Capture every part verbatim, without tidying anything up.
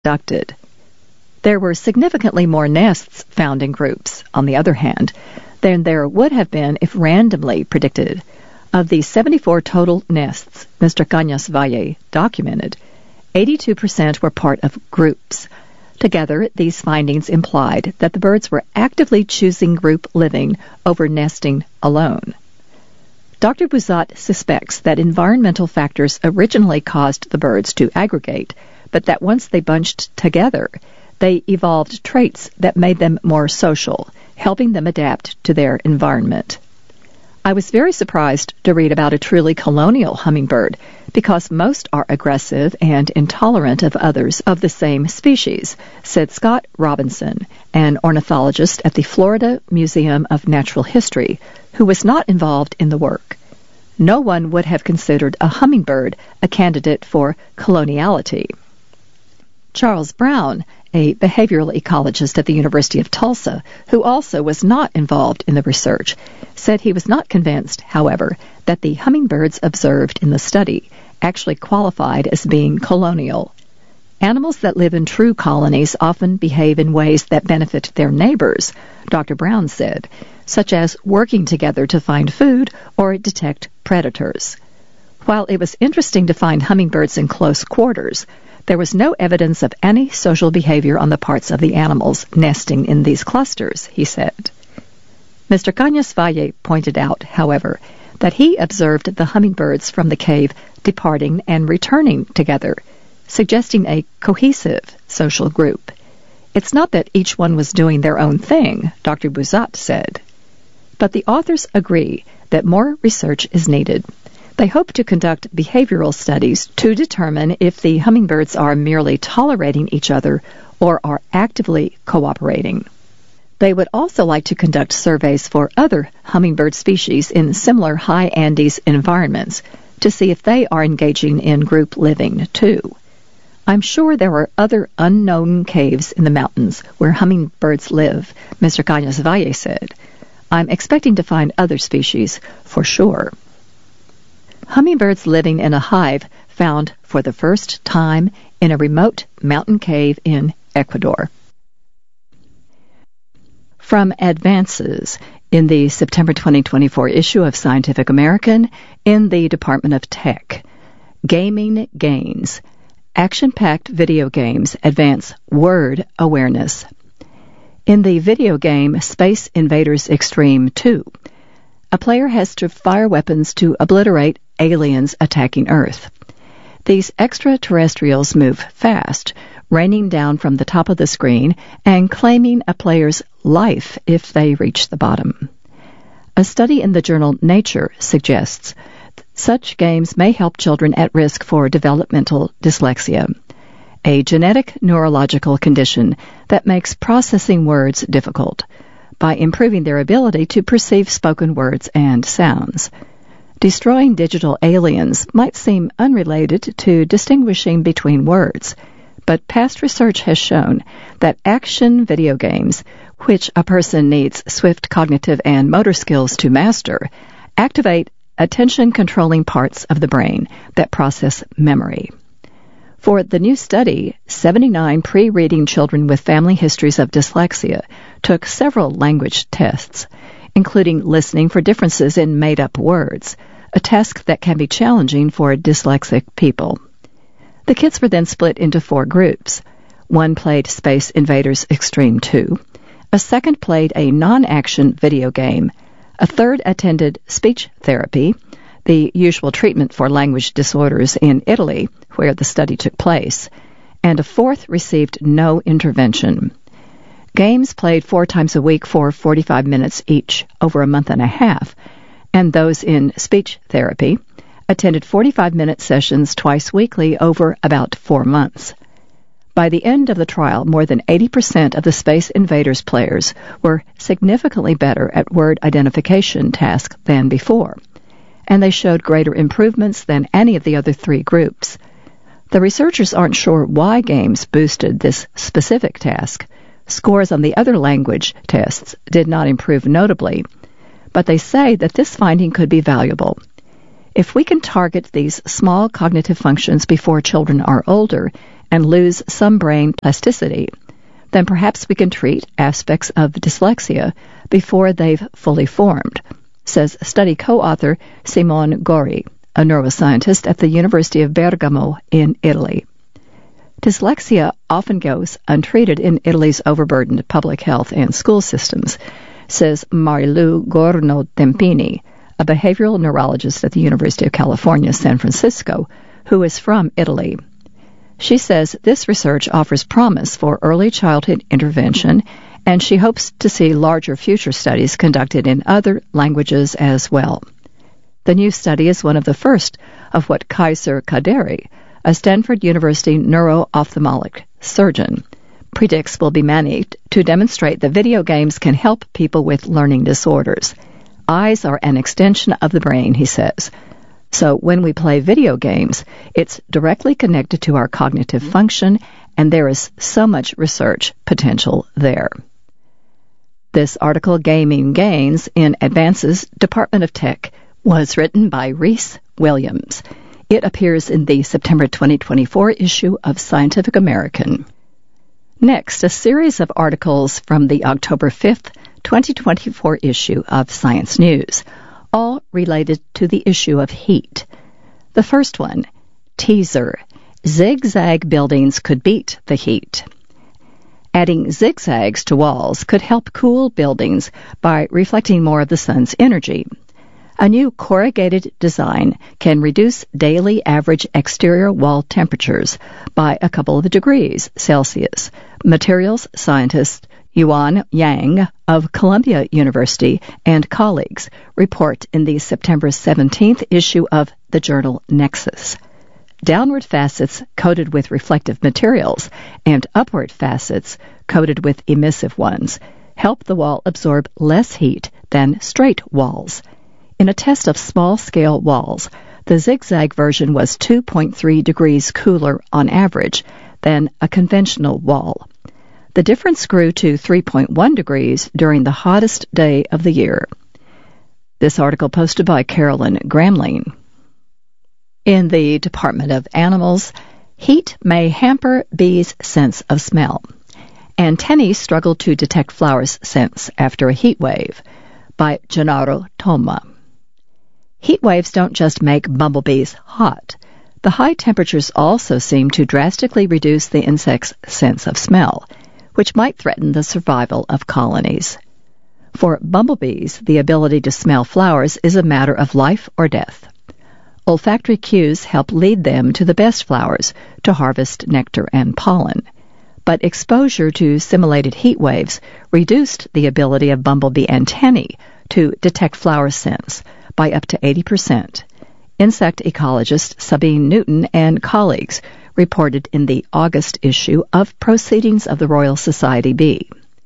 conducted. There were significantly more nests found in groups, on the other hand, than there would have been if randomly predicted. Of the seventy-four total nests Mister Cañas Valle documented, eighty-two percent were part of groups. Together, these findings implied that the birds were actively choosing group living over nesting alone. Doctor Buzat suspects that environmental factors originally caused the birds to aggregate, but that once they bunched together, they evolved traits that made them more social, helping them adapt to their environment. I was very surprised to read about a truly colonial hummingbird because most are aggressive and intolerant of others of the same species, said Scott Robinson, an ornithologist at the Florida Museum of Natural History, who was not involved in the work. No one would have considered a hummingbird a candidate for coloniality. Charles Brown, a behavioral ecologist at the University of Tulsa, who also was not involved in the research, said he was not convinced, however, that the hummingbirds observed in the study actually qualified as being colonial. Animals that live in true colonies often behave in ways that benefit their neighbors, Doctor Brown said, such as working together to find food or detect predators. While it was interesting to find hummingbirds in close quarters, there was no evidence of any social behavior on the parts of the animals nesting in these clusters, he said. Mister Cañas Valle pointed out, however, that he observed the hummingbirds from the cave departing and returning together, suggesting a cohesive social group. It's not that each one was doing their own thing, Doctor Buzat said. But the authors agree that more research is needed. They hope to conduct behavioral studies to determine if the hummingbirds are merely tolerating each other or are actively cooperating. They would also like to conduct surveys for other hummingbird species in similar high Andes environments to see if they are engaging in group living too. I'm sure there are other unknown caves in the mountains where hummingbirds live, Mister Cañas Valle said. I'm expecting to find other species for sure. Hummingbirds living in a hive found for the first time in a remote mountain cave in Ecuador. From Advances in the September twenty twenty-four issue of Scientific American in the Department of Tech. Gaming Gains. Action-packed video games advance word awareness. In the video game Space Invaders Extreme two, a player has to fire weapons to obliterate aliens attacking Earth. These extraterrestrials move fast, raining down from the top of the screen and claiming a player's life if they reach the bottom. A study in the journal Nature suggests such games may help children at risk for developmental dyslexia, a genetic neurological condition that makes processing words difficult, by improving their ability to perceive spoken words and sounds. Destroying digital aliens might seem unrelated to distinguishing between words, but past research has shown that action video games, which a person needs swift cognitive and motor skills to master, activate attention-controlling parts of the brain that process memory. For the new study, seventy-nine pre-reading children with family histories of dyslexia took several language tests, including listening for differences in made-up words, a task that can be challenging for dyslexic people. The kids were then split into four groups. One played Space Invaders Extreme two, a second played a non-action video game, a third attended speech therapy, the usual treatment for language disorders in Italy, where the study took place, and a fourth received no intervention. Games played four times a week for forty-five minutes each over a month and a half, and those in speech therapy attended forty-five minute sessions twice weekly over about four months. By the end of the trial, more than eighty percent of the Space Invaders players were significantly better at word identification tasks than before, and they showed greater improvements than any of the other three groups. The researchers aren't sure why games boosted this specific task. Scores on the other language tests did not improve notably, but they say that this finding could be valuable. If we can target these small cognitive functions before children are older and lose some brain plasticity, then perhaps we can treat aspects of dyslexia before they've fully formed, says study co-author Simone Gori, a neuroscientist at the University of Bergamo in Italy. Dyslexia often goes untreated in Italy's overburdened public health and school systems, says Marilu Gorno-Tempini, a behavioral neurologist at the University of California, San Francisco, who is from Italy. She says this research offers promise for early childhood intervention, and she hopes to see larger future studies conducted in other languages as well. The new study is one of the first of what Kaiser Kaderi, a Stanford University neuro-ophthalmic surgeon, predicts will be managed to demonstrate that video games can help people with learning disorders. Eyes are an extension of the brain, he says. So when we play video games, it's directly connected to our cognitive function, and there is so much research potential there. This article, Gaming Gains in Advances, Department of Tech, was written by Reese Williams. It appears in the September twenty twenty-four issue of Scientific American. Next, a series of articles from the October fifth, twenty twenty-four issue of Science News, all related to the issue of heat. The first one, Teaser, Zigzag Buildings Could Beat the Heat. Adding zigzags to walls could help cool buildings by reflecting more of the sun's energy. A new corrugated design can reduce daily average exterior wall temperatures by a couple of degrees Celsius. Materials scientist Yuan Yang of Columbia University and colleagues report in the September seventeenth issue of the journal Nexus. Downward facets coated with reflective materials and upward facets coated with emissive ones help the wall absorb less heat than straight walls. In a test of small-scale walls, the zigzag version was two point three degrees cooler on average than a conventional wall. The difference grew to three point one degrees during the hottest day of the year. This article posted by Carolyn Gramling. In the Department of Animals, heat may hamper bees' sense of smell. Antennae struggle to detect flowers' scents after a heat wave, by Gennaro Toma. Heat waves don't just make bumblebees hot. The high temperatures also seem to drastically reduce the insect's sense of smell, which might threaten the survival of colonies. For bumblebees, the ability to smell flowers is a matter of life or death. Olfactory cues help lead them to the best flowers to harvest nectar and pollen. But exposure to simulated heat waves reduced the ability of bumblebee antennae to detect flower scents by up to eighty percent. Insect ecologist Sabine Newton and colleagues reported in the August issue of Proceedings of the Royal Society Bee.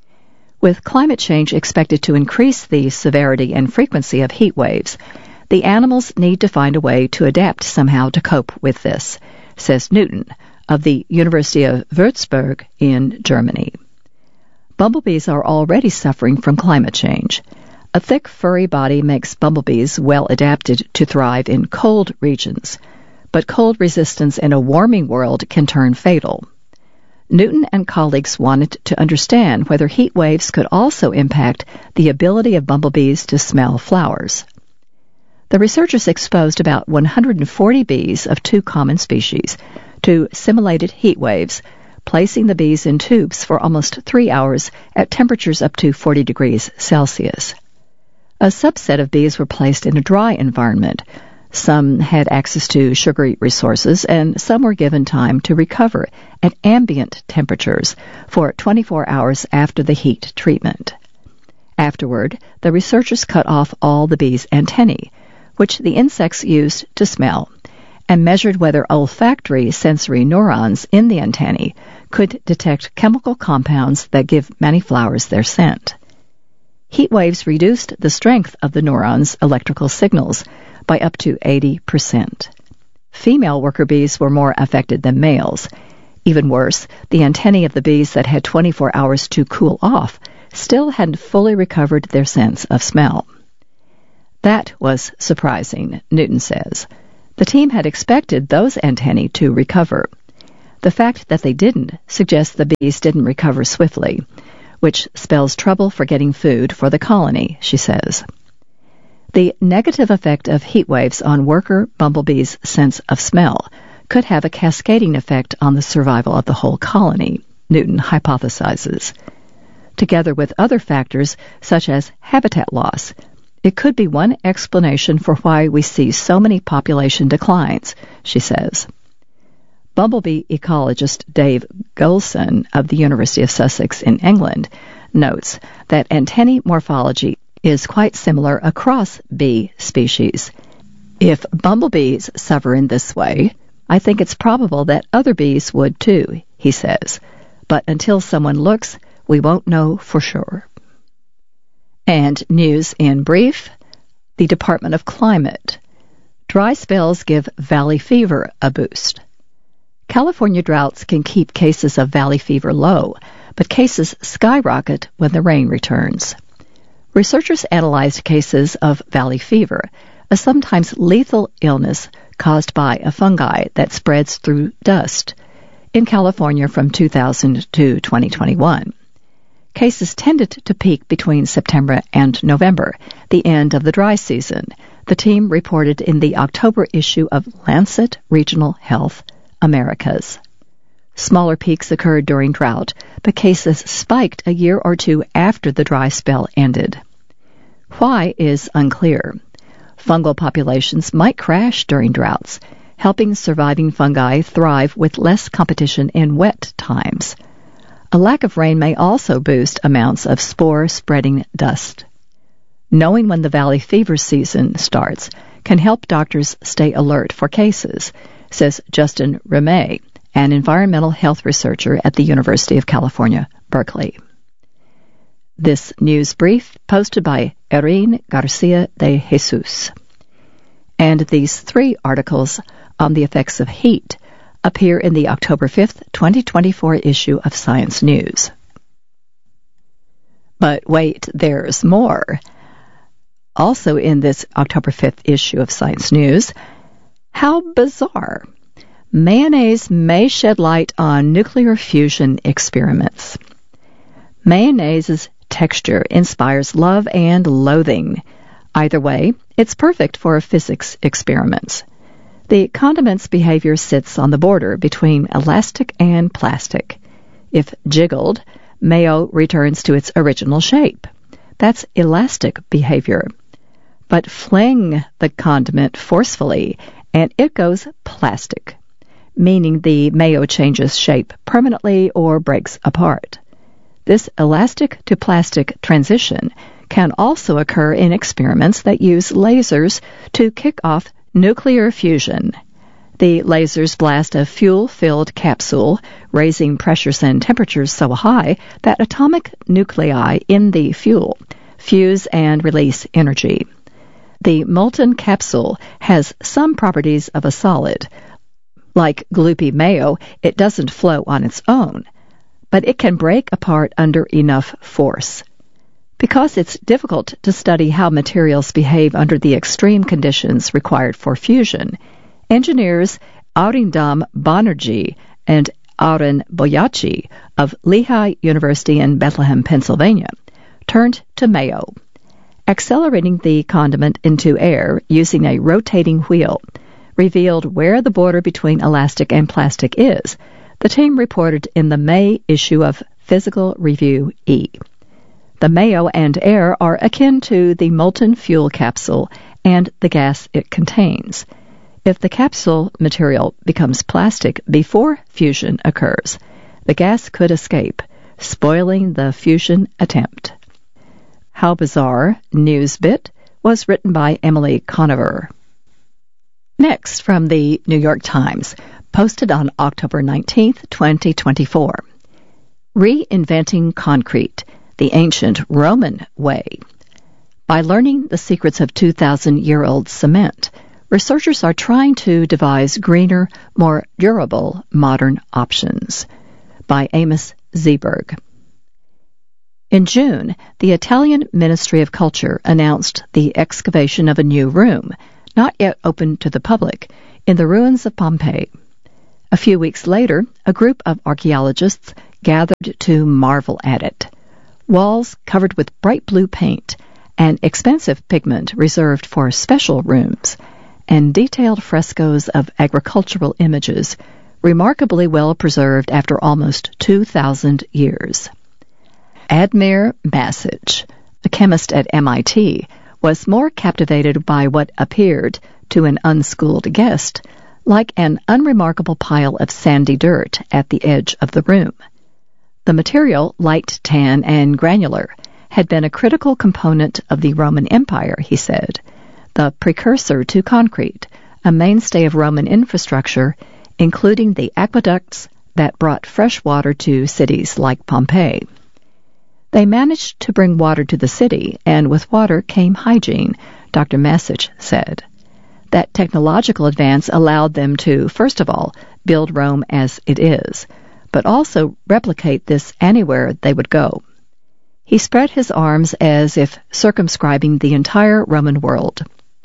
With climate change expected to increase the severity and frequency of heat waves, the animals need to find a way to adapt somehow to cope with this, says Newton of the University of Würzburg in Germany. Bumblebees are already suffering from climate change. A thick, furry body makes bumblebees well adapted to thrive in cold regions, but cold resistance in a warming world can turn fatal. Newton and colleagues wanted to understand whether heat waves could also impact the ability of bumblebees to smell flowers. The researchers exposed about one hundred forty bees of two common species to simulated heat waves, placing the bees in tubes for almost three hours at temperatures up to forty degrees Celsius. A subset of bees were placed in a dry environment. Some had access to sugary resources, and some were given time to recover at ambient temperatures for twenty-four hours after the heat treatment. Afterward, the researchers cut off all the bees' antennae, which the insects used to smell, and measured whether olfactory sensory neurons in the antennae could detect chemical compounds that give many flowers their scent. Heat waves reduced the strength of the neurons' electrical signals by up to eighty percent. Female worker bees were more affected than males. Even worse, the antennae of the bees that had twenty-four hours to cool off still hadn't fully recovered their sense of smell. That was surprising, Newton says. The team had expected those antennae to recover. The fact that they didn't suggests the bees didn't recover swiftly, which spells trouble for getting food for the colony, she says. The negative effect of heat waves on worker bumblebees' sense of smell could have a cascading effect on the survival of the whole colony, Newton hypothesizes. Together with other factors such as habitat loss, it could be one explanation for why we see so many population declines, she says. Bumblebee ecologist Dave Goulson of the University of Sussex in England notes that antennae morphology is quite similar across bee species. If bumblebees suffer in this way, I think it's probable that other bees would too, he says. But until someone looks, we won't know for sure. And news in brief, the Department of Climate. Dry spells give valley fever a boost. California droughts can keep cases of valley fever low, but cases skyrocket when the rain returns. Researchers analyzed cases of valley fever, a sometimes lethal illness caused by a fungi that spreads through dust, in California from two thousand to twenty twenty-one. Cases tended to peak between September and November, the end of the dry season, the team reported in the October issue of Lancet Regional Health Americas. Smaller peaks occurred during drought, but cases spiked a year or two after the dry spell ended. Why is unclear. Fungal populations might crash during droughts, helping surviving fungi thrive with less competition in wet times. A lack of rain may also boost amounts of spore-spreading dust. Knowing when the valley fever season starts can help doctors stay alert for cases, says Justin Remay, an environmental health researcher at the University of California, Berkeley. This news brief posted by Erin Garcia de Jesus. And these three articles on the effects of heat appear in the October fifth, twenty twenty-four issue of Science News. But wait, there's more. Also in this October fifth issue of Science News, how bizarre. Mayonnaise may shed light on nuclear fusion experiments. Mayonnaise's texture inspires love and loathing. Either way, it's perfect for physics experiments. The condiment's behavior sits on the border between elastic and plastic. If jiggled, mayo returns to its original shape. That's elastic behavior. But fling the condiment forcefully, and it goes plastic, meaning the mayo changes shape permanently or breaks apart. This elastic to plastic transition can also occur in experiments that use lasers to kick off nuclear fusion. The lasers blast a fuel-filled capsule, raising pressures and temperatures so high that atomic nuclei in the fuel fuse and release energy. The molten capsule has some properties of a solid. Like gloopy mayo, it doesn't flow on its own, but it can break apart under enough force. Because it's difficult to study how materials behave under the extreme conditions required for fusion, engineers Arindam Banerjee and Arun Boyachi of Lehigh University in Bethlehem, Pennsylvania, turned to mayo. Accelerating the condiment into air using a rotating wheel revealed where the border between elastic and plastic is, the team reported in the May issue of Physical Review E. The mayo and air are akin to the molten fuel capsule and the gas it contains. If the capsule material becomes plastic before fusion occurs, the gas could escape, spoiling the fusion attempt. How Bizarre News Bit was written by Emily Conover. Next, from the New York Times, posted on October nineteenth, twenty twenty-four. Reinventing Concrete, the Ancient Roman Way. By learning the secrets of two thousand year old cement, researchers are trying to devise greener, more durable modern options. By Amos Zeberg. In June, the Italian Ministry of Culture announced the excavation of a new room, not yet open to the public, in the ruins of Pompeii. A few weeks later, a group of archaeologists gathered to marvel at it. Walls covered with bright blue paint, an expensive pigment reserved for special rooms, and detailed frescoes of agricultural images, remarkably well preserved after almost two thousand years. Admir Masic, a chemist at M I T, was more captivated by what appeared, to an unschooled guest, like an unremarkable pile of sandy dirt at the edge of the room. The material, light tan and granular, had been a critical component of the Roman Empire, he said, the precursor to concrete, a mainstay of Roman infrastructure, including the aqueducts that brought fresh water to cities like Pompeii. They managed to bring water to the city, and with water came hygiene, Doctor Masic said. That technological advance allowed them to, first of all, build Rome as it is, but also replicate this anywhere they would go. He spread his arms as if circumscribing the entire Roman world.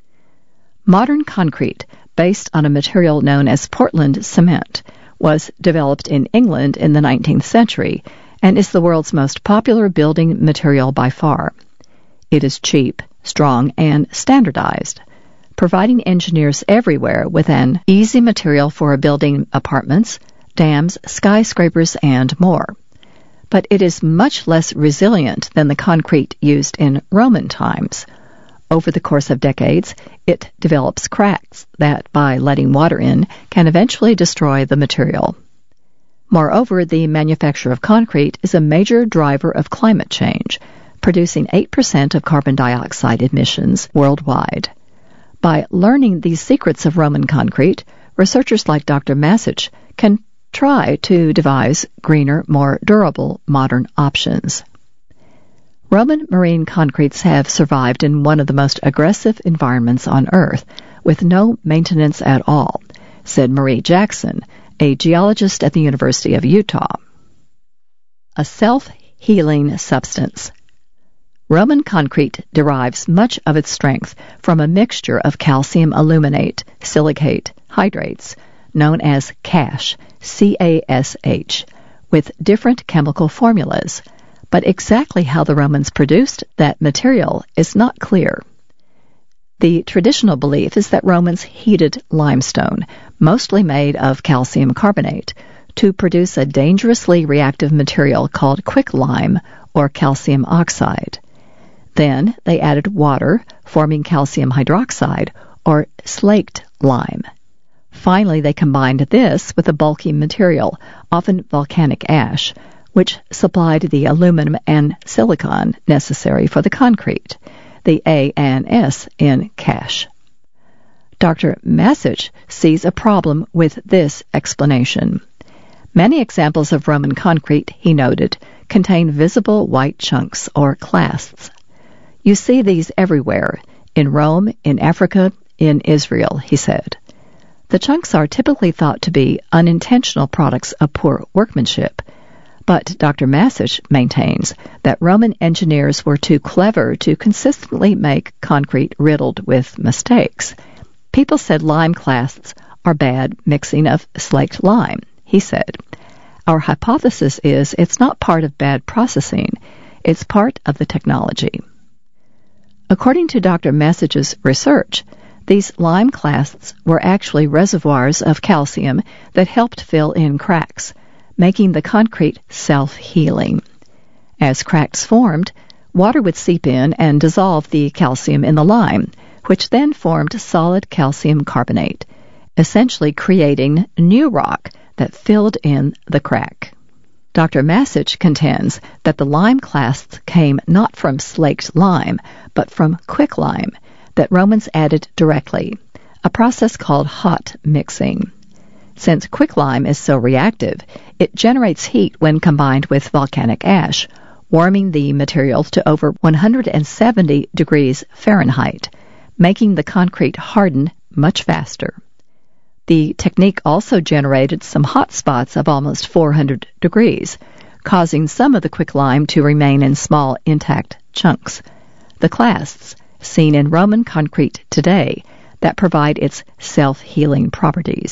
Modern concrete, based on a material known as Portland cement, was developed in England in the nineteenth century and is the world's most popular building material by far. It is cheap, strong, and standardized, providing engineers everywhere with an easy material for building apartments, dams, skyscrapers, and more. But it is much less resilient than the concrete used in Roman times. Over the course of decades, it develops cracks that, by letting water in, can eventually destroy the material. Moreover, the manufacture of concrete is a major driver of climate change, producing eight percent of carbon dioxide emissions worldwide. By learning these secrets of Roman concrete, researchers like Doctor Masic can try to devise greener, more durable modern options. Roman marine concretes have survived in one of the most aggressive environments on Earth, with no maintenance at all, said Marie Jackson, a geologist at the University of Utah. A self-healing substance. Roman concrete derives much of its strength from a mixture of calcium aluminate, silicate, hydrates, known as cash, C A S H, with different chemical formulas, but exactly how the Romans produced that material is not clear. The traditional belief is that Romans heated limestone, mostly made of calcium carbonate, to produce a dangerously reactive material called quicklime or calcium oxide. Then they added water, forming calcium hydroxide, or slaked lime. Finally, they combined this with a bulky material, often volcanic ash, which supplied the aluminum and silicon necessary for the concrete, the A and S in cash. Doctor Masic sees a problem with this explanation. Many examples of Roman concrete, he noted, contain visible white chunks or clasts. You see these everywhere, in Rome, in Africa, in Israel, he said. The chunks are typically thought to be unintentional products of poor workmanship, but Doctor Masic maintains that Roman engineers were too clever to consistently make concrete riddled with mistakes. People said lime clasts are bad mixing of slaked lime, he said. Our hypothesis is it's not part of bad processing, it's part of the technology. According to Doctor Masic's research, these lime clasts were actually reservoirs of calcium that helped fill in cracks, making the concrete self-healing. As cracks formed, water would seep in and dissolve the calcium in the lime, which then formed solid calcium carbonate, essentially creating new rock that filled in the crack. Doctor Masic contends that the lime clasts came not from slaked lime, but from quicklime that Romans added directly, a process called hot mixing. Since quicklime is so reactive, it generates heat when combined with volcanic ash, warming the material to over one hundred seventy degrees Fahrenheit, making the concrete harden much faster. The technique also generated some hot spots of almost four hundred degrees, causing some of the quicklime to remain in small, intact chunks. The clasts, seen in Roman concrete today, that provide its self-healing properties.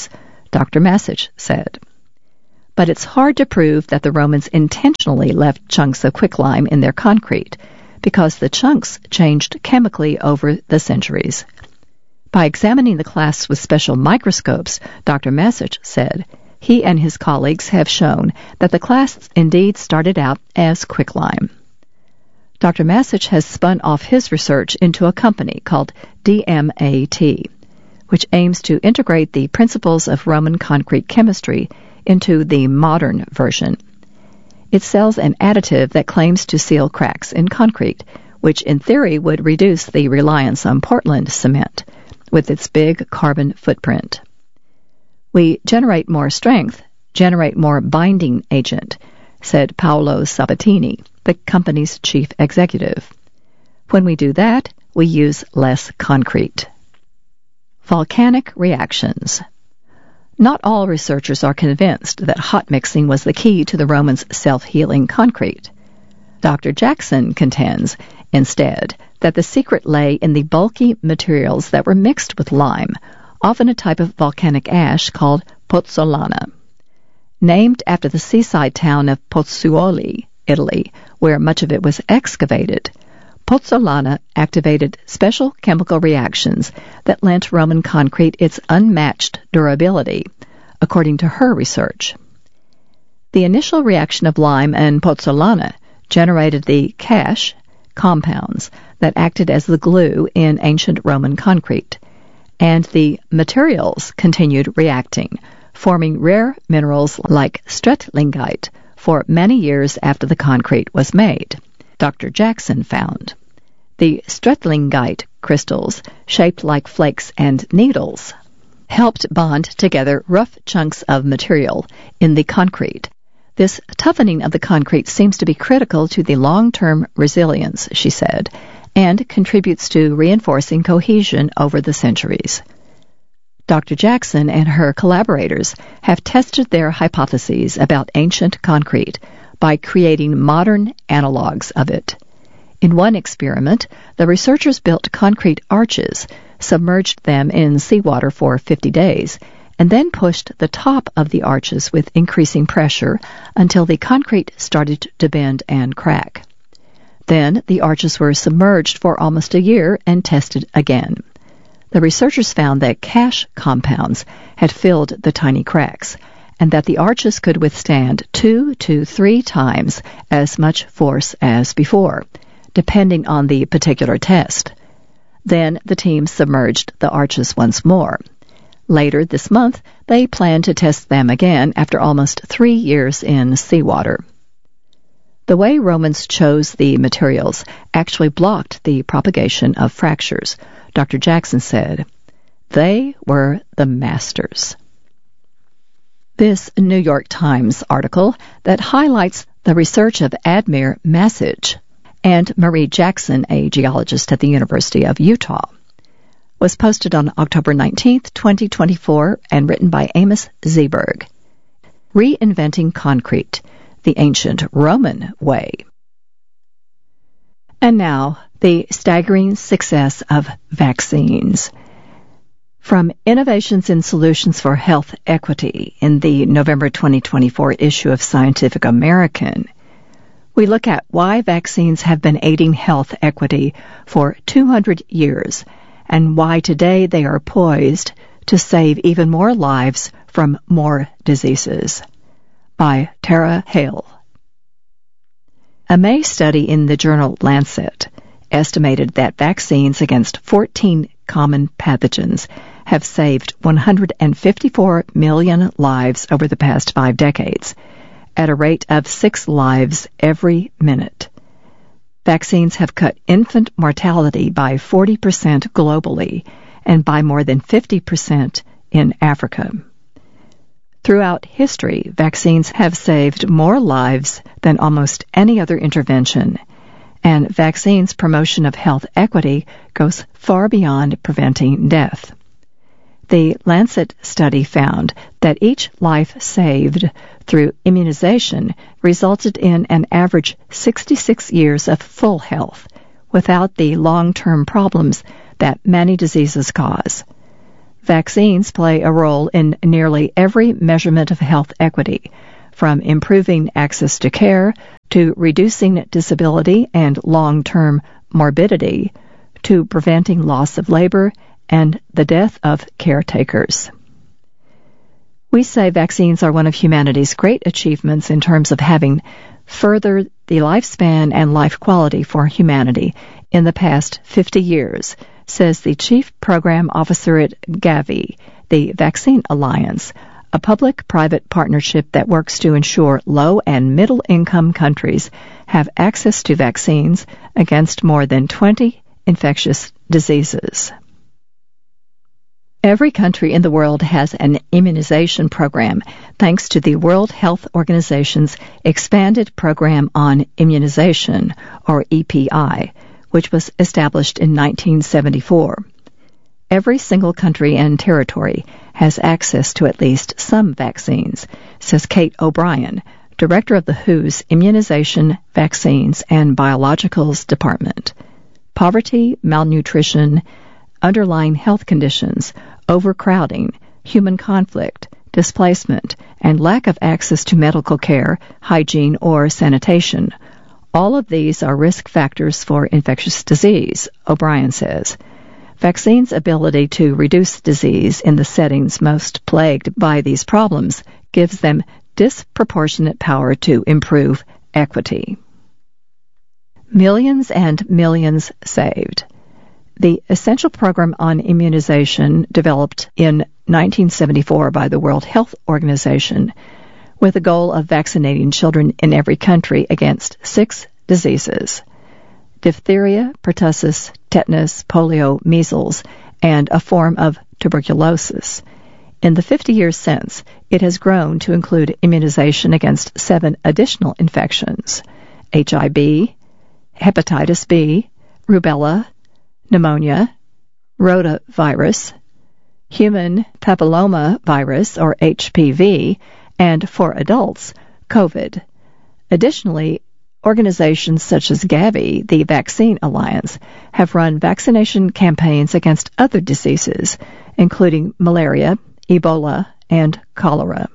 Doctor Massich said. But it's hard to prove that the Romans intentionally left chunks of quicklime in their concrete, because the chunks changed chemically over the centuries. By examining the clasts with special microscopes, Doctor Massich said, he and his colleagues have shown that the clasts indeed started out as quicklime. Doctor Massich has spun off his research into a company called D M A T, which aims to integrate the principles of Roman concrete chemistry into the modern version. It sells an additive that claims to seal cracks in concrete, which in theory would reduce the reliance on Portland cement with its big carbon footprint. We generate more strength, generate more binding agent, said Paolo Sabatini, the company's chief executive. When we do that, we use less concrete. Volcanic reactions. Not all researchers are convinced that hot mixing was the key to the Romans' self-healing concrete. Doctor Jackson contends, instead, that the secret lay in the bulky materials that were mixed with lime, often a type of volcanic ash called pozzolana. Named after the seaside town of Pozzuoli, Italy, where much of it was excavated, pozzolana activated special chemical reactions that lent Roman concrete its unmatched durability, according to her research. The initial reaction of lime and pozzolana generated the cash compounds that acted as the glue in ancient Roman concrete, and the materials continued reacting, forming rare minerals like strettlingite for many years after the concrete was made, Doctor Jackson found. The strettlingite crystals, shaped like flakes and needles, helped bond together rough chunks of material in the concrete. This toughening of the concrete seems to be critical to the long-term resilience, she said, and contributes to reinforcing cohesion over the centuries. Doctor Jackson and her collaborators have tested their hypotheses about ancient concrete by creating modern analogs of it. In one experiment, the researchers built concrete arches, submerged them in seawater for fifty days, and then pushed the top of the arches with increasing pressure until the concrete started to bend and crack. Then the arches were submerged for almost a year and tested again. The researchers found that cash compounds had filled the tiny cracks, and that the arches could withstand two to three times as much force as before, depending on the particular test. Then the team submerged the arches once more. Later this month, they plan to test them again after almost three years in seawater. The way Romans chose the materials actually blocked the propagation of fractures, Doctor Jackson said. They were the masters. This New York Times article that highlights the research of Admir Massich and Marie Jackson, a geologist at the University of Utah, was posted on October nineteenth, twenty twenty-four, and written by Amos Zeberg. Reinventing Concrete, the Ancient Roman Way. And now, the staggering success of vaccines. From Innovations in Solutions for Health Equity in the November twenty twenty-four issue of Scientific American, we look at why vaccines have been aiding health equity for two hundred years, and why today they are poised to save even more lives from more diseases. By Tara Hale. A May study in the journal Lancet estimated that vaccines against fourteen common pathogens have saved one hundred fifty-four million lives over the past five decades, at a rate of six lives every minute. Vaccines have cut infant mortality by forty percent globally and by more than fifty percent in Africa. Throughout history, vaccines have saved more lives than almost any other intervention, and vaccines' promotion of health equity goes far beyond preventing death. The Lancet study found that each life saved through immunization resulted in an average sixty-six years of full health, without the long-term problems that many diseases cause. Vaccines play a role in nearly every measurement of health equity, from improving access to care to reducing disability and long-term morbidity to preventing loss of labor and the death of caretakers. We say vaccines are one of humanity's great achievements in terms of having furthered the lifespan and life quality for humanity in the past fifty years, says the Chief Program Officer at Gavi, the Vaccine Alliance, a public-private partnership that works to ensure low- and middle-income countries have access to vaccines against more than twenty infectious diseases. Every country in the world has an immunization program thanks to the World Health Organization's expanded program on immunization, or E P I, which was established in nineteen seventy-four. Every single country and territory has access to at least some vaccines, says Kate O'Brien, director of the W H O's Immunization, Vaccines, and Biologicals Department. Poverty, malnutrition, underlying health conditions, overcrowding, human conflict, displacement, and lack of access to medical care, hygiene, or sanitation. All of these are risk factors for infectious disease, O'Brien says. Vaccines' ability to reduce disease in the settings most plagued by these problems gives them disproportionate power to improve equity. Millions and millions saved. The Essential Program on Immunization, developed in nineteen seventy-four by the World Health Organization, with the goal of vaccinating children in every country against six diseases: diphtheria, pertussis, tetanus, polio, measles, and a form of tuberculosis. In the fifty years since, it has grown to include immunization against seven additional infections: H I V, hepatitis B, rubella, pneumonia, rotavirus, human papillomavirus, or H P V, and for adults, COVID. Additionally, organizations such as Gavi, the Vaccine Alliance, have run vaccination campaigns against other diseases, including malaria, Ebola, and cholera.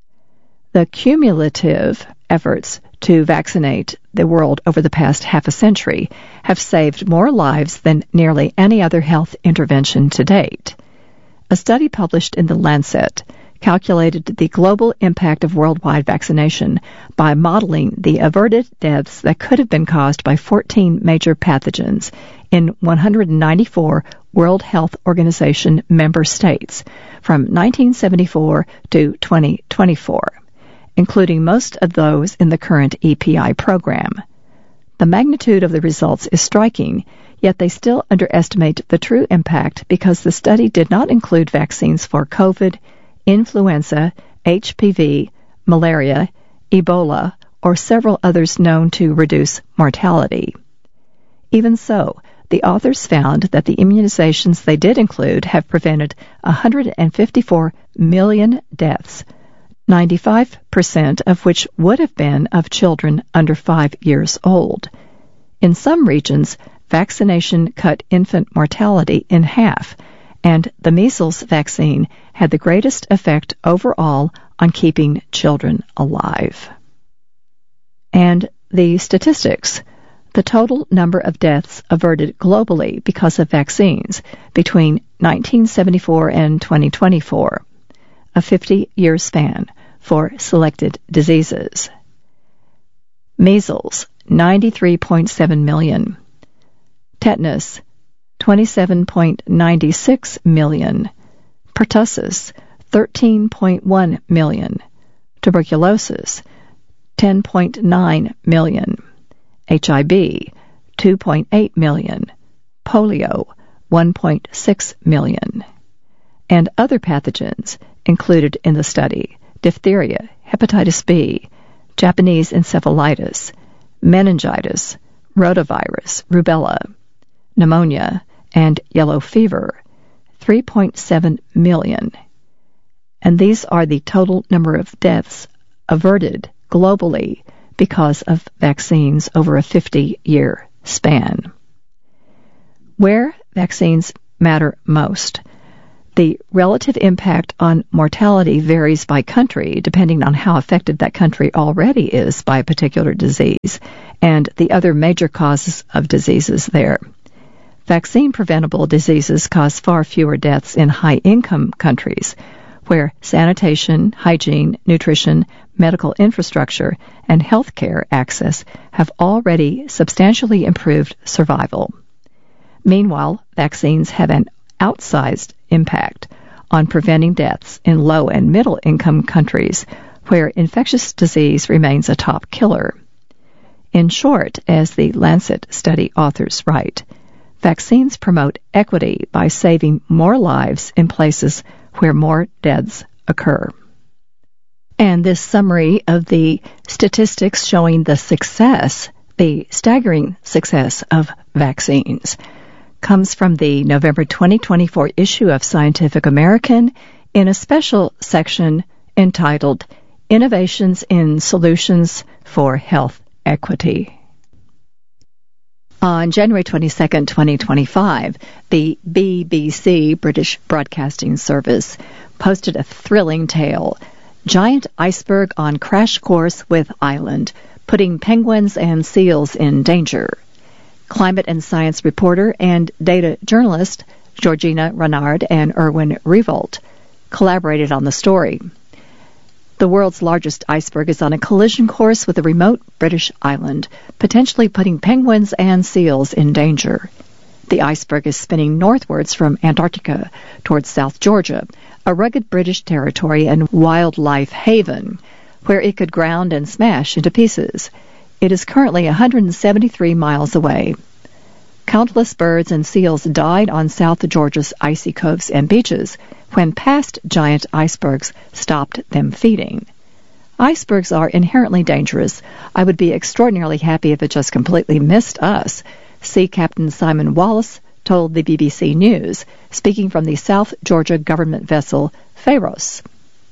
The cumulative efforts to vaccinate the world over the past half a century have saved more lives than nearly any other health intervention to date. A study published in The Lancet calculated the global impact of worldwide vaccination by modeling the averted deaths that could have been caused by fourteen major pathogens in one hundred ninety-four World Health Organization member states from nineteen seventy-four to twenty twenty-four, including most of those in the current E P I program. The magnitude of the results is striking, yet they still underestimate the true impact because the study did not include vaccines for COVID, influenza, H P V, malaria, Ebola, or several others known to reduce mortality. Even so, the authors found that the immunizations they did include have prevented one hundred fifty-four million deaths, ninety-five percent of which would have been of children under five years old. In some regions, vaccination cut infant mortality in half, and the measles vaccine had the greatest effect overall on keeping children alive. And the statistics. The total number of deaths averted globally because of vaccines between nineteen seventy-four and twenty twenty-four, a fifty-year span for selected diseases. Measles, ninety-three point seven million. Tetanus, twenty-seven point nine six million. Pertussis, thirteen point one million. Tuberculosis, ten point nine million. H I V, two point eight million. Polio, one point six million. And other pathogens included in the study: diphtheria, hepatitis B, Japanese encephalitis, meningitis, rotavirus, rubella, pneumonia, and yellow fever, three point seven million. And these are the total number of deaths averted globally because of vaccines over a fifty-year span. Where vaccines matter most. The relative impact on mortality varies by country, depending on how affected that country already is by a particular disease and the other major causes of diseases there. Vaccine-preventable diseases cause far fewer deaths in high-income countries, where sanitation, hygiene, nutrition, medical infrastructure, and health care access have already substantially improved survival. Meanwhile, vaccines have an outsized impact on preventing deaths in low and middle-income countries, where infectious disease remains a top killer. In short, as the Lancet study authors write, vaccines promote equity by saving more lives in places where more deaths occur. And this summary of the statistics showing the success, the staggering success of vaccines, comes from the November twenty twenty-four issue of Scientific American in a special section entitled Innovations in Solutions for Health Equity. On January twenty-second, twenty twenty-five, the B B C, British Broadcasting Service, posted a thrilling tale, Giant Iceberg on Crash Course with Island, Putting Penguins and Seals in Danger. Climate and science reporter and data journalist Georgina Renard and Erwin Revolt collaborated on the story. The world's largest iceberg is on a collision course with a remote British island, potentially putting penguins and seals in danger. The iceberg is spinning northwards from Antarctica towards South Georgia, a rugged British territory and wildlife haven, where it could ground and smash into pieces. It is currently one hundred seventy-three miles away. Countless birds and seals died on South Georgia's icy coves and beaches when past giant icebergs stopped them feeding. Icebergs are inherently dangerous. I would be extraordinarily happy if it just completely missed us, Sea Captain Simon Wallace told the B B C News, speaking from the South Georgia government vessel Pharos.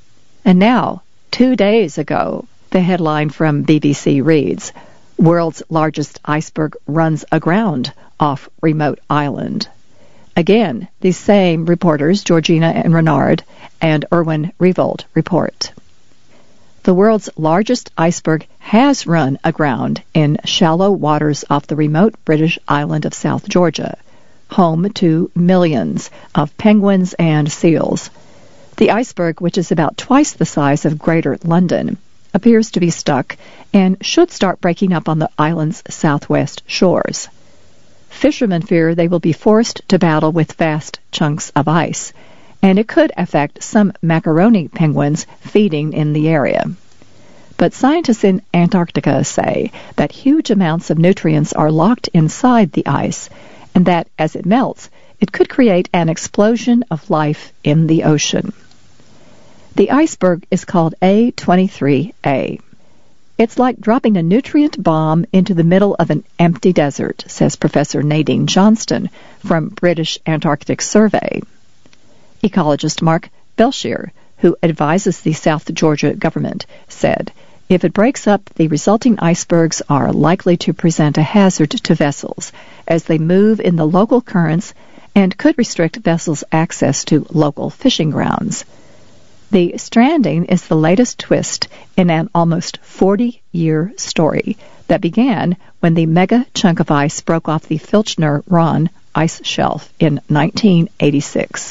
And now, two days ago, the headline from B B C reads, World's largest iceberg runs aground off remote island. Again, these same reporters, Georgina and Renard and Erwin Revolt, report. The world's largest iceberg has run aground in shallow waters off the remote British island of South Georgia, home to millions of penguins and seals. The iceberg, which is about twice the size of Greater London, appears to be stuck and should start breaking up on the island's southwest shores. Fishermen fear they will be forced to battle with vast chunks of ice, and it could affect some macaroni penguins feeding in the area. But scientists in Antarctica say that huge amounts of nutrients are locked inside the ice, and that as it melts, it could create an explosion of life in the ocean. The iceberg is called A twenty-three A. It's like dropping a nutrient bomb into the middle of an empty desert, says Professor Nadine Johnston from British Antarctic Survey. Ecologist Mark Belchier, who advises the South Georgia government, said, if it breaks up, the resulting icebergs are likely to present a hazard to vessels as they move in the local currents and could restrict vessels' access to local fishing grounds. The stranding is the latest twist in an almost forty-year story that began when the mega chunk of ice broke off the Filchner-Ronne ice shelf in nineteen eighty-six.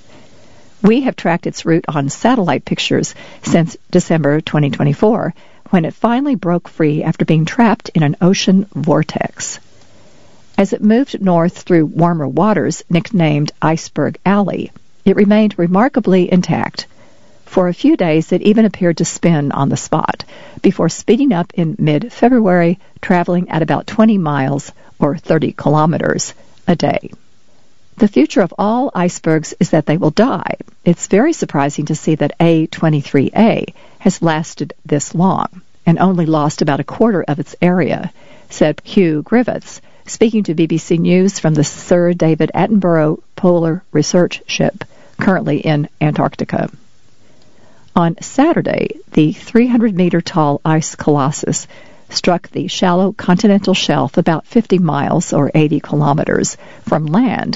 We have tracked its route on satellite pictures since December twenty twenty-four, when it finally broke free after being trapped in an ocean vortex. As it moved north through warmer waters nicknamed Iceberg Alley, it remained remarkably intact. For a few days, it even appeared to spin on the spot, before speeding up in mid-February, traveling at about twenty miles, or thirty kilometers, a day. The future of all icebergs is that they will die. It's very surprising to see that A twenty-three A has lasted this long, and only lost about a quarter of its area, said Hugh Griffiths, speaking to B B C News from the Sir David Attenborough Polar Research Ship, currently in Antarctica. On Saturday, the three hundred meter tall ice colossus struck the shallow continental shelf about fifty miles or eighty kilometers from land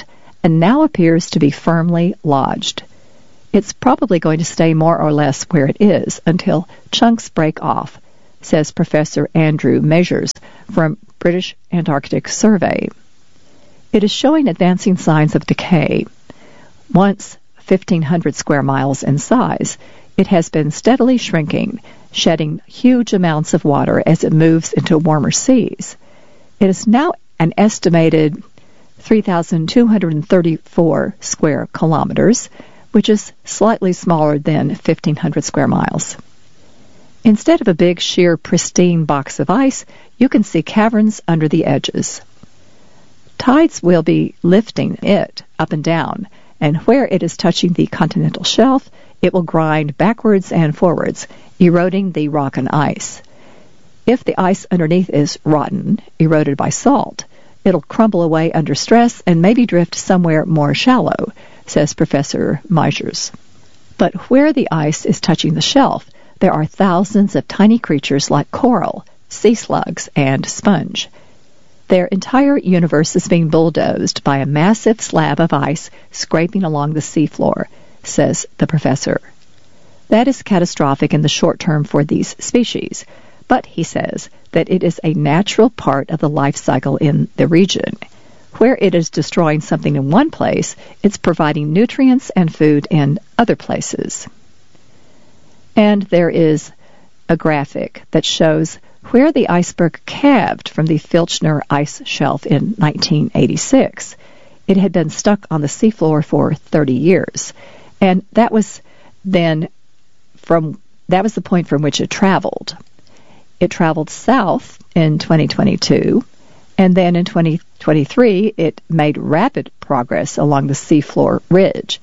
and now appears to be firmly lodged. It's probably going to stay more or less where it is until chunks break off, says Professor Andrew Measures from British Antarctic Survey. It is showing advancing signs of decay. Once fifteen hundred square miles in size, it has been steadily shrinking, shedding huge amounts of water as it moves into warmer seas. It is now an estimated three thousand two hundred thirty-four square kilometers, which is slightly smaller than fifteen hundred square miles. Instead of a big, sheer, pristine box of ice, you can see caverns under the edges. Tides will be lifting it up and down, and where it is touching the continental shelf, it will grind backwards and forwards, eroding the rock and ice. If the ice underneath is rotten, eroded by salt, it'll crumble away under stress and maybe drift somewhere more shallow, says Professor Measures. But where the ice is touching the shelf, there are thousands of tiny creatures like coral, sea slugs, and sponge. Their entire universe is being bulldozed by a massive slab of ice scraping along the seafloor, says the professor. That is catastrophic in the short term for these species, but he says that it is a natural part of the life cycle in the region. Where it is destroying something in one place, it's providing nutrients and food in other places. And there is a graphic that shows where the iceberg calved from the Filchner ice shelf in nineteen eighty-six. It had been stuck on the seafloor for thirty years, and that was then from that was the point from which it traveled. It traveled south in twenty twenty-two, and then in twenty twenty-three it made rapid progress along the seafloor ridge.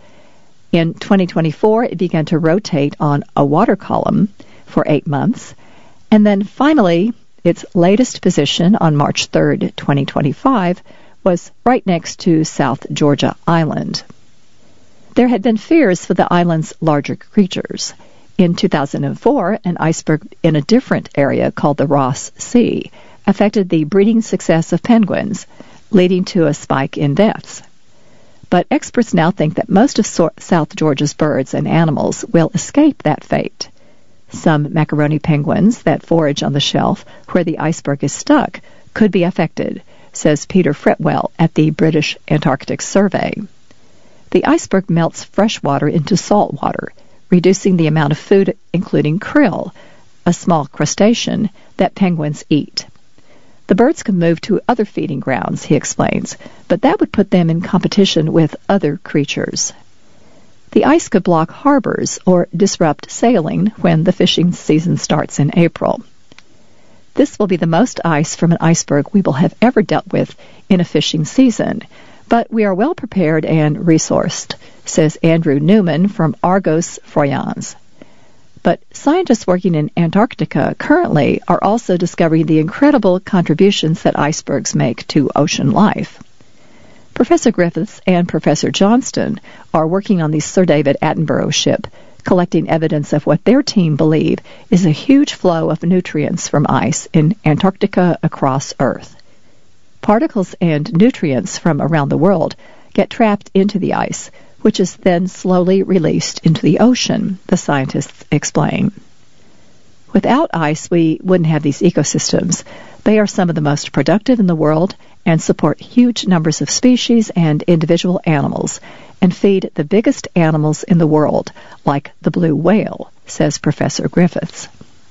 In twenty twenty-four, it began to rotate on a water column for eight months, and then finally, its latest position on March third, twenty twenty-five, was right next to South Georgia Island. There had been fears for the island's larger creatures. In two thousand four, an iceberg in a different area called the Ross Sea affected the breeding success of penguins, leading to a spike in deaths. But experts now think that most of so- South Georgia's birds and animals will escape that fate. Some macaroni penguins that forage on the shelf where the iceberg is stuck could be affected, says Peter Fretwell at the British Antarctic Survey. The iceberg melts fresh water into salt water, reducing the amount of food, including krill, a small crustacean that penguins eat. The birds can move to other feeding grounds, he explains, but that would put them in competition with other creatures. The ice could block harbors or disrupt sailing when the fishing season starts in April. This will be the most ice from an iceberg we will have ever dealt with in a fishing season, but we are well prepared and resourced, says Andrew Newman from Argos Foyans. But scientists working in Antarctica currently are also discovering the incredible contributions that icebergs make to ocean life. Professor Griffiths and Professor Johnston are working on the Sir David Attenborough ship, collecting evidence of what their team believe is a huge flow of nutrients from ice in Antarctica across Earth. Particles and nutrients from around the world get trapped into the ice, which is then slowly released into the ocean, the scientists explain. Without ice, we wouldn't have these ecosystems. They are some of the most productive in the world and support huge numbers of species and individual animals and feed the biggest animals in the world, like the blue whale, says Professor Griffiths.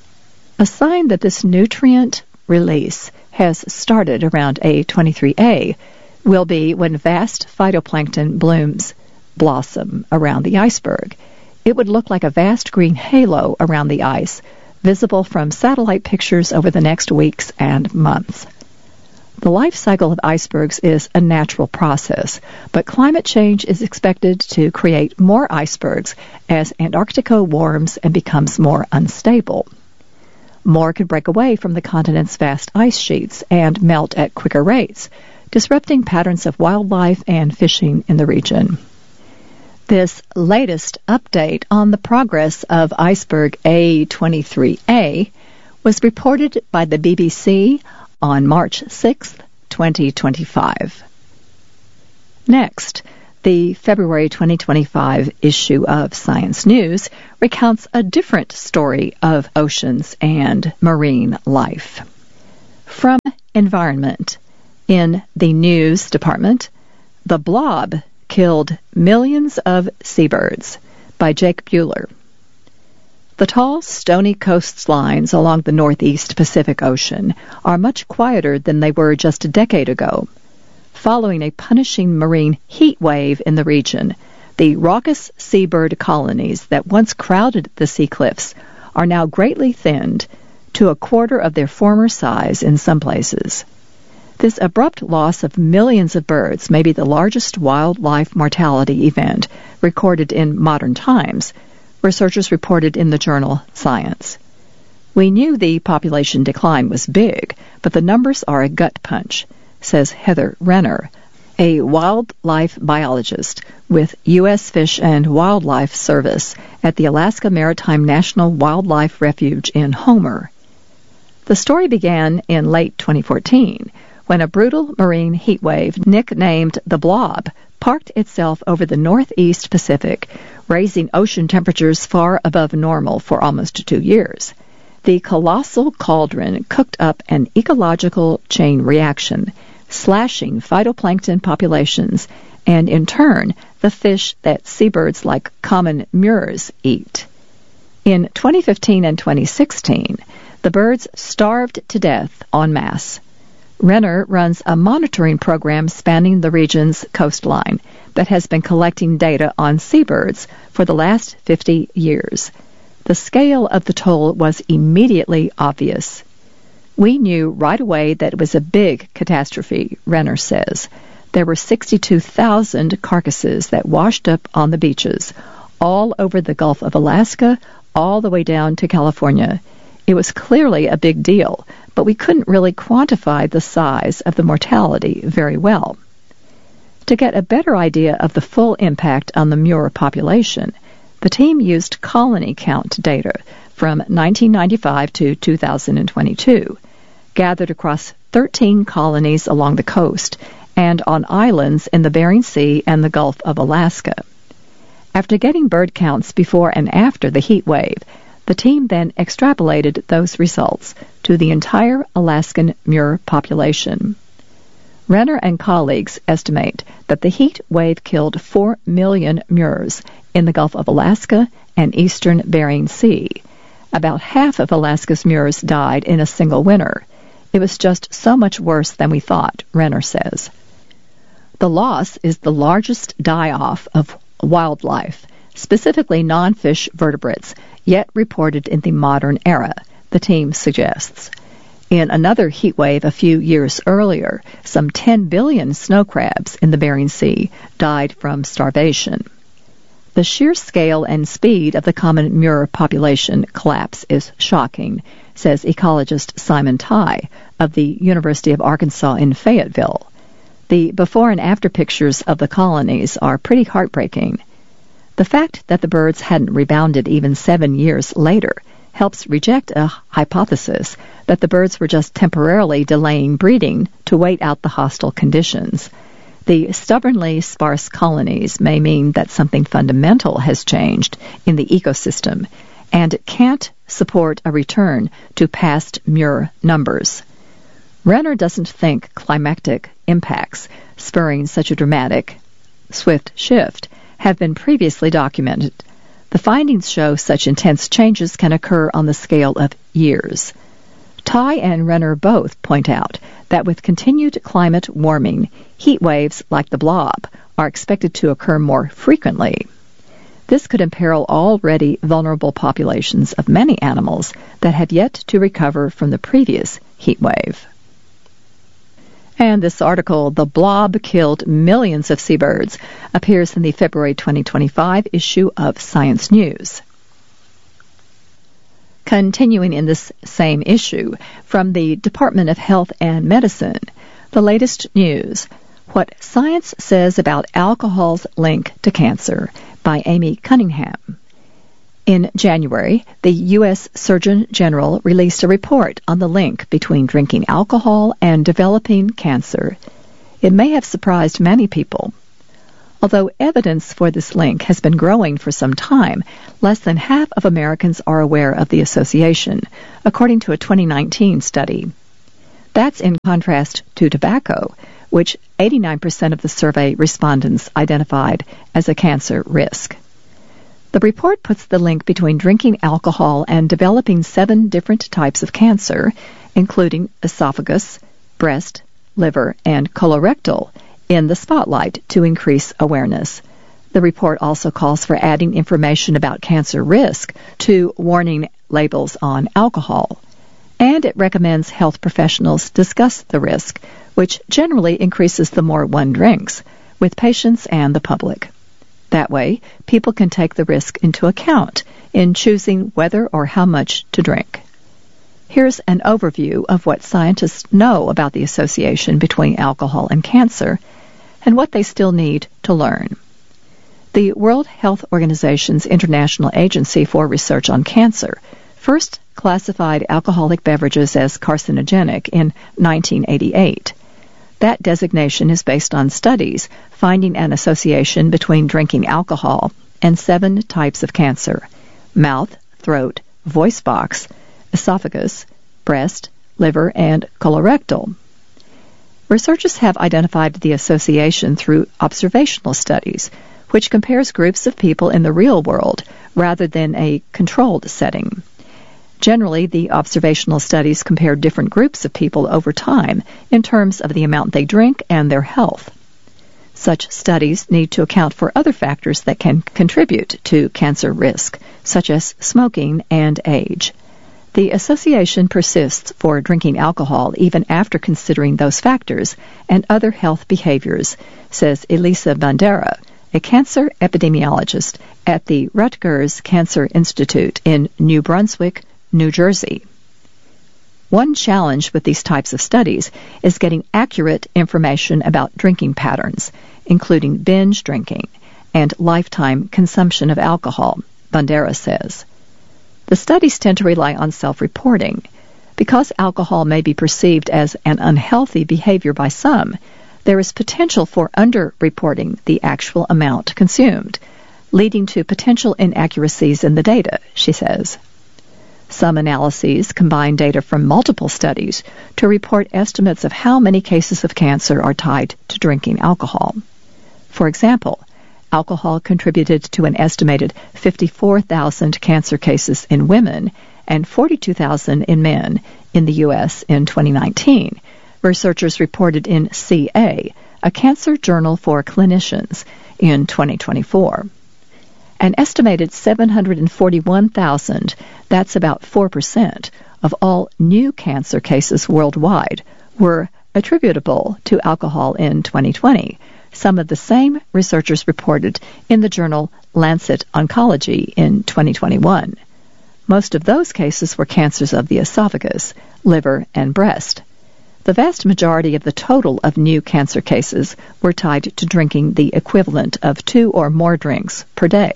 A sign that this nutrient release has started around A twenty-three A will be when vast phytoplankton blooms blossom around the iceberg. It would look like a vast green halo around the ice, visible from satellite pictures over the next weeks and months. The life cycle of icebergs is a natural process, but climate change is expected to create more icebergs as Antarctica warms and becomes more unstable. More could break away from the continent's vast ice sheets and melt at quicker rates, disrupting patterns of wildlife and fishing in the region. This latest update on the progress of iceberg A twenty-three A was reported by the B B C on March sixth, twenty twenty-five. Next, The February twenty twenty-five issue of Science News recounts a different story of oceans and marine life. From Environment, in the news department, The Blob Killed Millions of Seabirds by Jake Buehler. The tall, stony coastlines along the northeast Pacific Ocean are much quieter than they were just a decade ago. Following a punishing marine heat wave in the region, the raucous seabird colonies that once crowded the sea cliffs are now greatly thinned to a quarter of their former size in some places. This abrupt loss of millions of birds may be the largest wildlife mortality event recorded in modern times, researchers reported in the journal Science. We knew the population decline was big, but the numbers are a gut punch, says Heather Renner, a wildlife biologist with U S Fish and Wildlife Service at the Alaska Maritime National Wildlife Refuge in Homer. The story began in late twenty fourteen, when a brutal marine heat wave nicknamed the Blob parked itself over the northeast Pacific, raising ocean temperatures far above normal for almost two years. The colossal cauldron cooked up an ecological chain reaction, slashing phytoplankton populations and, in turn, the fish that seabirds like common murres eat. In twenty fifteen and twenty sixteen, the birds starved to death en masse. Renner runs a monitoring program spanning the region's coastline that has been collecting data on seabirds for the last fifty years. The scale of the toll was immediately obvious. We knew right away that it was a big catastrophe, Renner says. There were sixty-two thousand carcasses that washed up on the beaches, all over the Gulf of Alaska, all the way down to California. It was clearly a big deal, but we couldn't really quantify the size of the mortality very well. To get a better idea of the full impact on the Muir population, the team used colony count data from nineteen ninety-five to two thousand twenty-two, gathered across thirteen colonies along the coast and on islands in the Bering Sea and the Gulf of Alaska. After getting bird counts before and after the heat wave, the team then extrapolated those results to the entire Alaskan Muir population. Renner and colleagues estimate that the heat wave killed four million Muirs in the Gulf of Alaska and eastern Bering Sea. About half of Alaska's Muirs died in a single winter. It was just so much worse than we thought, Renner says. The loss is the largest die-off of wildlife, specifically non-fish vertebrates, yet reported in the modern era, the team suggests. In another heat wave a few years earlier, some ten billion snow crabs in the Bering Sea died from starvation. The sheer scale and speed of the common Muir population collapse is shocking, says ecologist Simon Tye of the University of Arkansas in Fayetteville. The before and after pictures of the colonies are pretty heartbreaking. The fact that the birds hadn't rebounded even seven years later helps reject a hypothesis that the birds were just temporarily delaying breeding to wait out the hostile conditions. The stubbornly sparse colonies may mean that something fundamental has changed in the ecosystem and can't support a return to past Muir numbers. Renner doesn't think climatic impacts spurring such a dramatic, swift shift have been previously documented. The findings show such intense changes can occur on the scale of years. Tye and Renner both point out that with continued climate warming, heat waves like the Blob are expected to occur more frequently. This could imperil already vulnerable populations of many animals that have yet to recover from the previous heat wave. And this article, The Blob Killed Millions of Seabirds, appears in the February twenty twenty-five issue of Science News. Continuing in this same issue, from the Department of Health and Medicine, the latest news, What Science Says About Alcohol's Link to Cancer, by Amy Cunningham. In January, the U S Surgeon General released a report on the link between drinking alcohol and developing cancer. It may have surprised many people. Although evidence for this link has been growing for some time, less than half of Americans are aware of the association, according to a twenty nineteen study. That's in contrast to tobacco, which eighty-nine percent of the survey respondents identified as a cancer risk. The report puts the link between drinking alcohol and developing seven different types of cancer, including esophagus, breast, liver, and colorectal, in the spotlight to increase awareness. The report also calls for adding information about cancer risk to warning labels on alcohol. And it recommends health professionals discuss the risk, which generally increases the more one drinks, with patients and the public. That way, people can take the risk into account in choosing whether or how much to drink. Here's an overview of what scientists know about the association between alcohol and cancer and what they still need to learn. The World Health Organization's International Agency for Research on Cancer first classified alcoholic beverages as carcinogenic in nineteen eighty-eight. That designation is based on studies finding an association between drinking alcohol and seven types of cancer: mouth, throat, voice box, esophagus, breast, liver, and colorectal. Researchers have identified the association through observational studies, which compares groups of people in the real world rather than a controlled setting. Generally, the observational studies compare different groups of people over time in terms of the amount they drink and their health. Such studies need to account for other factors that can contribute to cancer risk, such as smoking and age. The association persists for drinking alcohol even after considering those factors and other health behaviors, says Elisa Bandera, a cancer epidemiologist at the Rutgers Cancer Institute in New Brunswick, New Jersey. One challenge with these types of studies is getting accurate information about drinking patterns, including binge drinking and lifetime consumption of alcohol, Bandera says. The studies tend to rely on self-reporting. Because alcohol may be perceived as an unhealthy behavior by some, there is potential for under-reporting the actual amount consumed, leading to potential inaccuracies in the data, she says. Some analyses combine data from multiple studies to report estimates of how many cases of cancer are tied to drinking alcohol. For example, alcohol contributed to an estimated fifty-four thousand cancer cases in women and forty-two thousand in men in the U S in twenty nineteen, researchers reported in C A, a cancer journal for clinicians, in twenty twenty-four. An estimated seven hundred forty-one thousand, that's about four percent, of all new cancer cases worldwide were attributable to alcohol in twenty twenty. Some of the same researchers reported in the journal Lancet Oncology in twenty twenty-one. Most of those cases were cancers of the esophagus, liver, and breast. The vast majority of the total of new cancer cases were tied to drinking the equivalent of two or more drinks per day.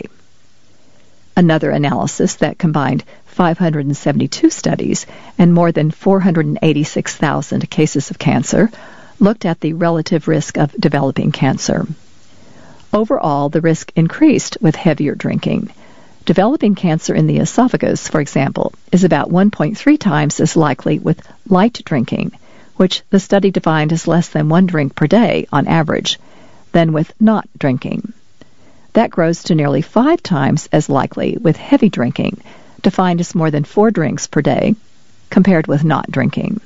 Another analysis that combined five hundred seventy-two studies and more than four hundred eighty-six thousand cases of cancer looked at the relative risk of developing cancer. Overall, the risk increased with heavier drinking. Developing cancer in the esophagus, for example, is about one point three times as likely with light drinking, which the study defined as less than one drink per day on average, than with not drinking. That grows to nearly five times as likely with heavy drinking, defined as more than four drinks per day, compared with not drinking.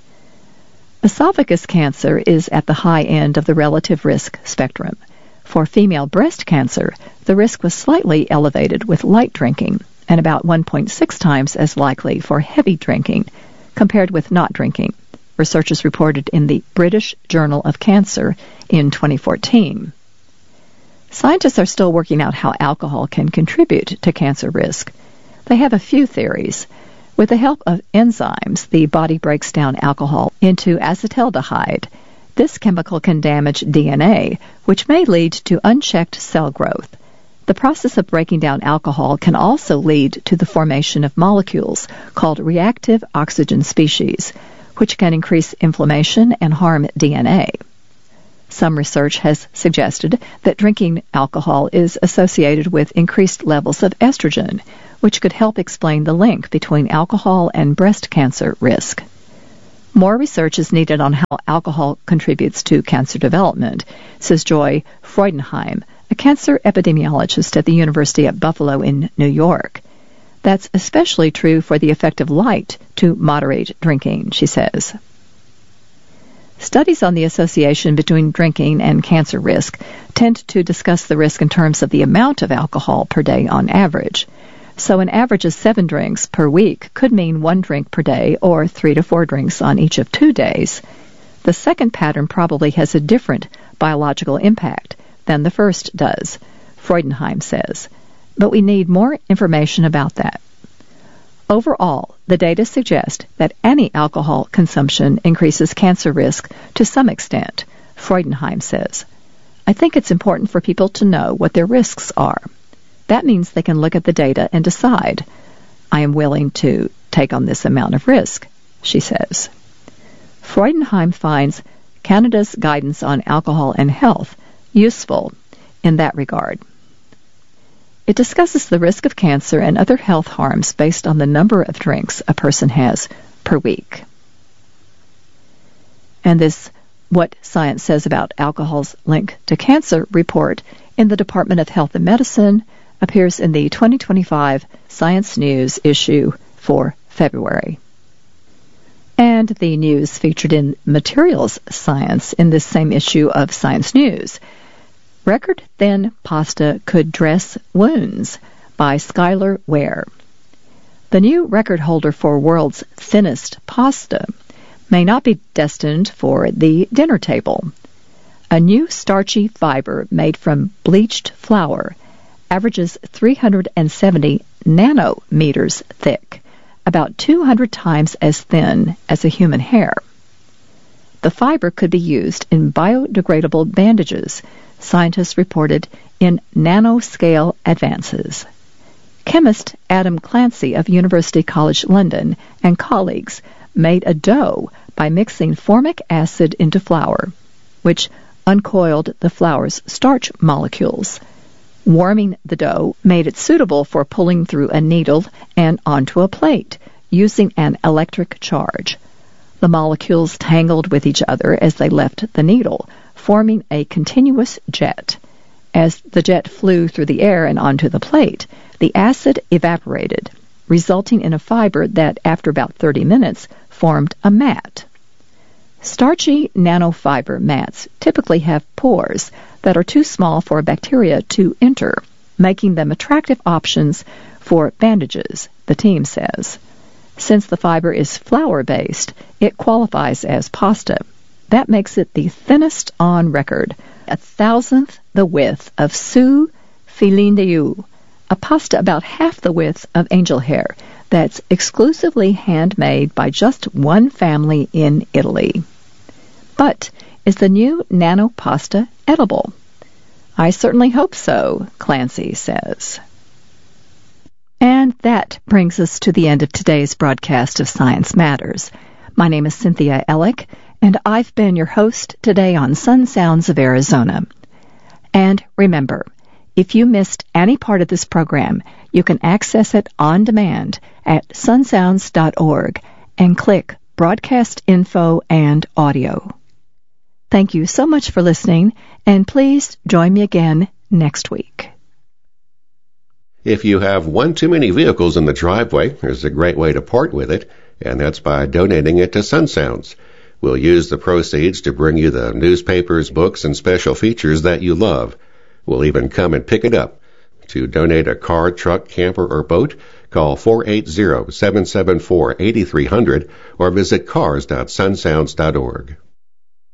Esophagus cancer is at the high end of the relative risk spectrum. For female breast cancer, the risk was slightly elevated with light drinking and about one point six times as likely for heavy drinking compared with not drinking, researchers reported in the British Journal of Cancer in twenty fourteen. Scientists are still working out how alcohol can contribute to cancer risk. They have a few theories. With the help of enzymes, the body breaks down alcohol into acetaldehyde. This chemical can damage D N A, which may lead to unchecked cell growth. The process of breaking down alcohol can also lead to the formation of molecules called reactive oxygen species, which can increase inflammation and harm D N A. Some research has suggested that drinking alcohol is associated with increased levels of estrogen, which could help explain the link between alcohol and breast cancer risk. More research is needed on how alcohol contributes to cancer development, says Joy Freudenheim, a cancer epidemiologist at the University at Buffalo in New York. That's especially true for the effect of light to moderate drinking, she says. Studies on the association between drinking and cancer risk tend to discuss the risk in terms of the amount of alcohol per day on average. So an average of seven drinks per week could mean one drink per day or three to four drinks on each of two days. The second pattern probably has a different biological impact than the first does, Freudenheim says. But we need more information about that. Overall, the data suggest that any alcohol consumption increases cancer risk to some extent, Freudenheim says. I think it's important for people to know what their risks are. That means they can look at the data and decide, I am willing to take on this amount of risk, she says. Freudenheim finds Canada's guidance on alcohol and health useful in that regard. It discusses the risk of cancer and other health harms based on the number of drinks a person has per week. And this What Science Says About Alcohol's Link to Cancer report in the Department of Health and Medicine appears in the twenty twenty-five Science News issue for February. And the news featured in Materials Science in this same issue of Science News. Record Thin Pasta Could Dress Wounds by Skylar Ware. The new record holder for world's thinnest pasta may not be destined for the dinner table. A new starchy fiber made from bleached flour averages three hundred seventy nanometers thick, about two hundred times as thin as a human hair. The fiber could be used in biodegradable bandages, scientists reported in nanoscale advances. Chemist Adam Clancy of University College London and colleagues made a dough by mixing formic acid into flour, which uncoiled the flour's starch molecules. Warming the dough made it suitable for pulling through a needle and onto a plate using an electric charge. The molecules tangled with each other as they left the needle, forming a continuous jet. As the jet flew through the air and onto the plate, the acid evaporated, resulting in a fiber that, after about thirty minutes, formed a mat. Starchy nanofiber mats typically have pores that are too small for bacteria to enter, making them attractive options for bandages, the team says. Since the fiber is flour-based, it qualifies as pasta. That makes it the thinnest on record, a thousandth the width of Sous Filet d'Oeil, a pasta about half the width of angel hair that's exclusively handmade by just one family in Italy. But is the new nano pasta edible? I certainly hope so, Clancy says. And that brings us to the end of today's broadcast of Science Matters. My name is Cynthia Ellick, and I've been your host today on Sun Sounds of Arizona. And remember, if you missed any part of this program, you can access it on demand at sun sounds dot org and click Broadcast Info and Audio. Thank you so much for listening, and please join me again next week. If you have one too many vehicles in the driveway, there's a great way to part with it, and that's by donating it to Sun Sounds. We'll use the proceeds to bring you the newspapers, books, and special features that you love. We'll even come and pick it up. To donate a car, truck, camper, or boat, call four eight zero, seven seven four, eight three zero zero or visit cars dot sun sounds dot org.